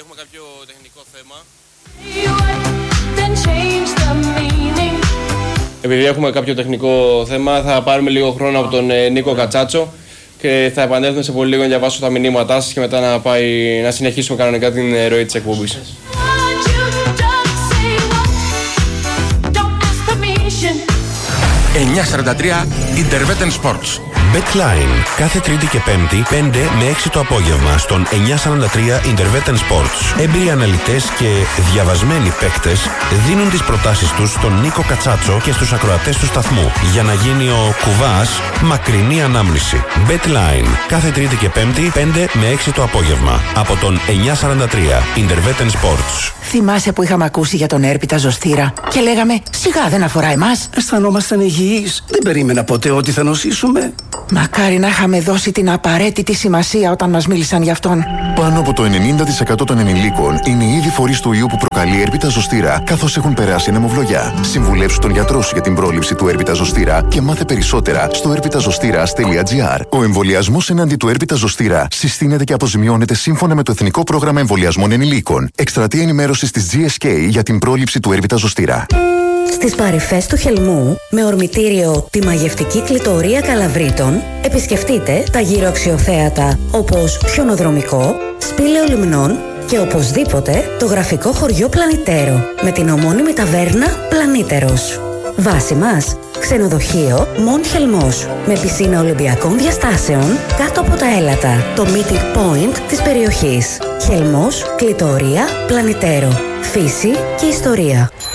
έχουμε κάποιο τεχνικό θέμα. Επειδή έχουμε κάποιο τεχνικό θέμα, θα πάρουμε λίγο χρόνο από τον Νίκο Κατσάτσο και θα επανέλθουμε σε πολύ λίγο να διαβάσω τα μηνύματά σας και μετά να συνεχίσουμε κανονικά την ροή της εκπομπής. 9:43 Interveten Sports. Betline. Κάθε Τρίτη και Πέμπτη 5 με 6 το απόγευμα στον 9:43 Interveten Sports. Έμπειροι αναλυτές και διαβασμένοι παίκτες δίνουν τις προτάσεις τους στον Νίκο Κατσάτσο και στους ακροατές του σταθμού για να γίνει ο κουβάς μακρινή ανάμνηση. Betline. Κάθε Τρίτη και Πέμπτη 5 με 6 το απόγευμα από τον 9:43 Interveten Sports. Θυμάσαι που είχαμε ακούσει για τον έρπιτα ζωστήρα και λέγαμε σιγά δεν αφορά εμάς. Αισθανόμασταν υγιείς. Δεν περίμενα ποτέ ότι θα νοσήσουμε. Μακάρι να είχαμε δώσει την απαραίτητη σημασία όταν μας μίλησαν γι' αυτόν. Πάνω από το 90% των ενηλίκων είναι ήδη φορείς του ιού που προκαλεί έρπιτα ζωστήρα, καθώς έχουν περάσει ανεμοβλογιά. Συμβουλέψου τον γιατρό σου για την πρόληψη του έρπιτα ζωστήρα και μάθε περισσότερα στο erpitazostira.gr. Ο εμβολιασμός εναντί του έρπιτα ζωστήρα συστήνεται και αποζημιώνεται σύμφωνα με το Εθνικό Πρόγραμμα Εμβολιασμών Ενηλίκων. Εκστρατεία ενημέρωσης της GSK για την πρόληψη του έρπιτα ζωστήρα. Στις παρυφές του Χελμού, με ορμητήριο τη μαγευτική κλητορία Καλαβρίτων, επισκεφτείτε τα γύρω αξιοθέατα όπως Χιονοδρομικό, Σπήλαιο Λιμνών και οπωσδήποτε το γραφικό χωριό Πλανητέρο με την ομώνυμη ταβέρνα Πλανήτερος. Βάση μας, ξενοδοχείο Μον Χελμός με πισίνα Ολυμπιακών διαστάσεων κάτω από τα έλατα, το meeting point της περιοχής. Χελμός, κλητορία, Πλανητέρο, φύση και ιστορία.